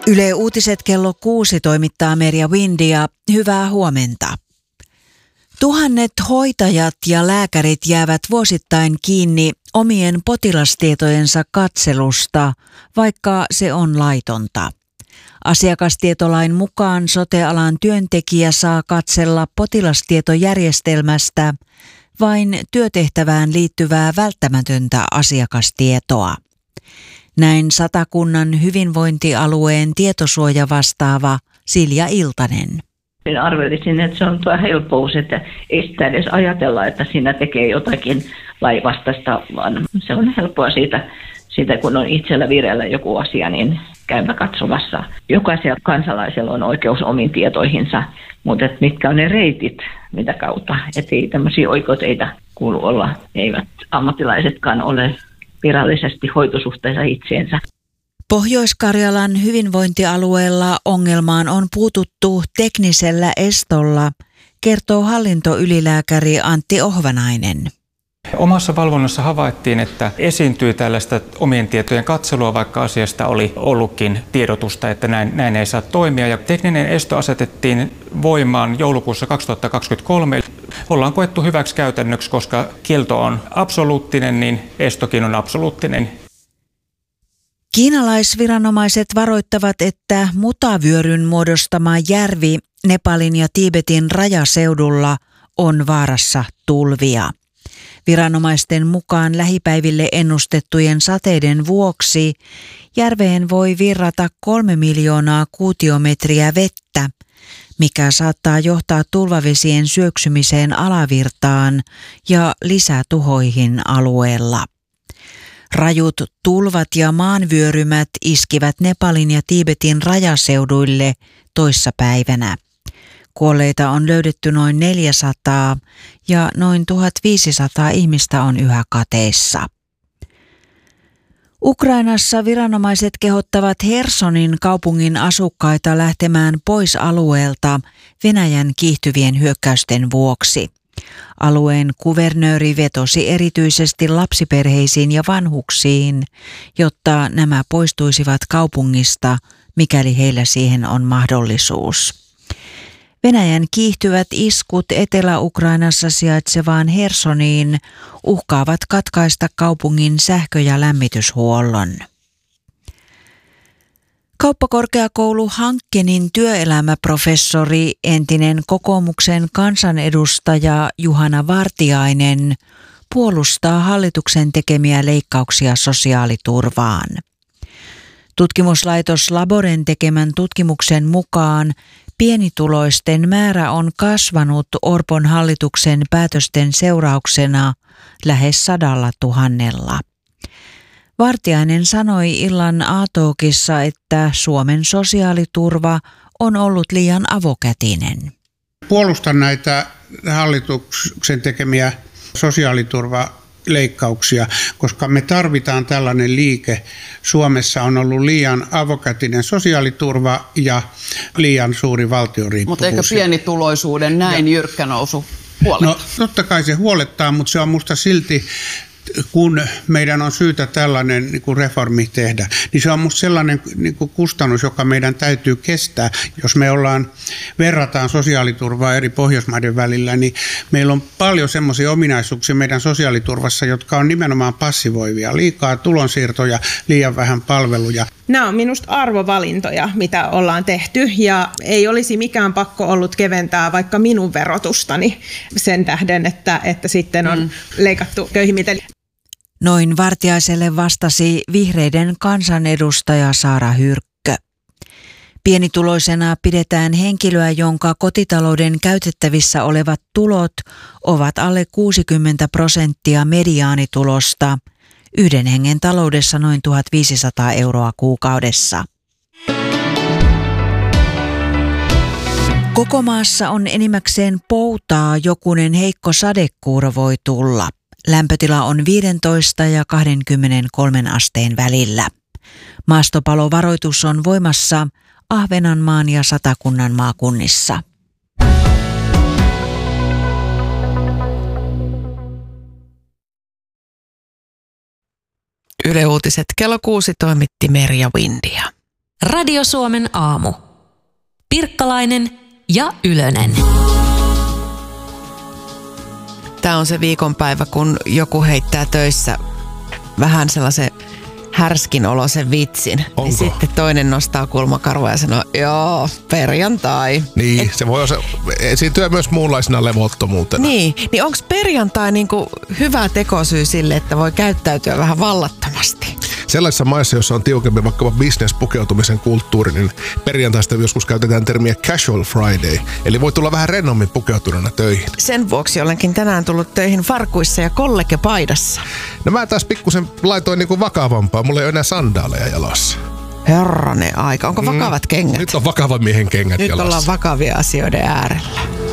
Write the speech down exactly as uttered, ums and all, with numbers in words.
Yle Uutiset kello kuusi toimittaa Merja Windia. Hyvää huomenta. Tuhannet hoitajat ja lääkärit jäävät vuosittain kiinni omien potilastietojensa katselusta, vaikka se on laitonta. Asiakastietolain mukaan sote-alan työntekijä saa katsella potilastietojärjestelmästä vain työtehtävään liittyvää välttämätöntä asiakastietoa. Näin Satakunnan hyvinvointialueen tietosuojavastaava Silja Iltanen. Minä arvelisin, että se on tuo helppous, että ei sitä edes ajatella, että siinä tekee jotakin lainvastaista, vaan se on helppoa siitä, siitä, kun on itsellä vireillä joku asia, niin käymä katsomassa. Jokaisella kansalaisella on oikeus omiin tietoihinsa, mutta et mitkä on ne reitit, mitä kautta. Että ei tämmöisiä oikeuteita kuulu olla, eivät ammattilaisetkaan ole virallisesti hoitosuhteessa itseensä. Pohjois-Karjalan hyvinvointialueella ongelmaan on puututtu teknisellä estolla, kertoo hallintoylilääkäri Antti Ohvanainen. Omassa valvonnassa havaittiin, että esiintyi tällaista omien tietojen katselua, vaikka asiasta oli ollutkin tiedotusta, että näin, näin ei saa toimia. Ja tekninen esto asetettiin voimaan joulukuussa kaksituhattakaksikymmentäkolme. Ollaan koettu hyväksi käytännöksi, koska kielto on absoluuttinen, niin estokin on absoluuttinen. Kiinalaisviranomaiset varoittavat, että mutavyöryn muodostama järvi Nepalin ja Tiibetin rajaseudulla on vaarassa tulvia. Viranomaisten mukaan lähipäiville ennustettujen sateiden vuoksi järveen voi virrata kolme miljoonaa kuutiometriä vettä, mikä saattaa johtaa tulvavesien syöksymiseen alavirtaan ja lisätuhoihin alueella. Rajut tulvat ja maanvyörymät iskivät Nepalin ja Tiibetin rajaseuduille toissapäivänä. Kuolleita on löydetty noin neljäsataa ja noin tuhatviisisataa ihmistä on yhä kateissa. Ukrainassa viranomaiset kehottavat Hersonin kaupungin asukkaita lähtemään pois alueelta Venäjän kiihtyvien hyökkäysten vuoksi. Alueen kuvernööri vetosi erityisesti lapsiperheisiin ja vanhuksiin, jotta nämä poistuisivat kaupungista, mikäli heillä siihen on mahdollisuus. Venäjän kiihtyvät iskut Etelä-Ukrainassa sijaitsevaan Hersoniin uhkaavat katkaista kaupungin sähkö- ja lämmityshuollon. Kauppakorkeakoulu Hankkenin työelämäprofessori, entinen kokoomuksen kansanedustaja Juhana Vartiainen puolustaa hallituksen tekemiä leikkauksia sosiaaliturvaan. Tutkimuslaitos Laboren tekemän tutkimuksen mukaan pienituloisten määrä on kasvanut Orpon hallituksen päätösten seurauksena lähes sadalla tuhannella. Vartiainen sanoi illan A-talkissa, että Suomen sosiaaliturva on ollut liian avokätinen. Puolustan näitä hallituksen tekemiä sosiaaliturvaleikkauksia, koska me tarvitaan tällainen liike. Suomessa on ollut liian avokätinen sosiaaliturva ja liian suuri valtioriippuvuus. Mutta eikö pienituloisuuden näin ja jyrkkä nousu huolettaa? No totta kai se huolettaa, mutta se on musta silti, kun meidän on syytä tällainen niin kuin reformi tehdä, niin se on musta sellainen niin kuin kustannus, joka meidän täytyy kestää. Jos me ollaan, verrataan sosiaaliturvaa eri Pohjoismaiden välillä, niin meillä on paljon semmoisia ominaisuuksia meidän sosiaaliturvassa, jotka on nimenomaan passivoivia. Liikaa tulonsiirtoja, liian vähän palveluja. Nämä on minusta arvovalintoja, mitä ollaan tehty, ja ei olisi mikään pakko ollut keventää vaikka minun verotustani sen tähden, että, että sitten on mm. leikattu köyhimmiltä. Noin Vartiaiselle vastasi vihreiden kansanedustaja Saara Hyrkkö. Pienituloisena pidetään henkilöä, jonka kotitalouden käytettävissä olevat tulot ovat alle kuusikymmentä prosenttia mediaanitulosta, yhden hengen taloudessa noin tuhatviisisataa euroa kuukaudessa. Koko maassa on enimmäkseen poutaa, jokunen heikko sadekuuro voi tulla. Lämpötila on viisitoista ja kaksikymmentäkolme asteen välillä. Maastopalovaroitus on voimassa Ahvenanmaan ja Satakunnan maakunnissa. Yle Uutiset kello kuusi toimitti Merja Windia. Radio Suomen aamu. Pirkkalainen ja Ylönen. Tämä on se viikonpäivä, kun joku heittää töissä vähän sellaisen härskin oloisen vitsin. Onko? Niin sitten toinen nostaa kulmakarvoja ja sanoo, joo, perjantai. Niin, Et, se voi osa, esiintyä myös muunlaisena levottomuutena. niin, niin onko perjantai niinku hyvä tekosyy sille, että voi käyttäytyä vähän vallattomasti? Sellaisissa maissa, joissa on tiukempi vaikkapa business-pukeutumisen kulttuuri, niin perjantaista joskus käytetään termiä casual Friday. Eli voi tulla vähän rennommin pukeutuneena töihin. Sen vuoksi olenkin tänään tullut töihin farkuissa ja kollegepaidassa. No mä taas pikkusen laitoin niinku vakavampaa. Mulla ei ole enää sandaaleja jalassa. Herranen aika. Onko vakavat kengät? Nyt on vakavan miehen kengät Nyt jalassa. ollaan vakavia asioiden äärellä.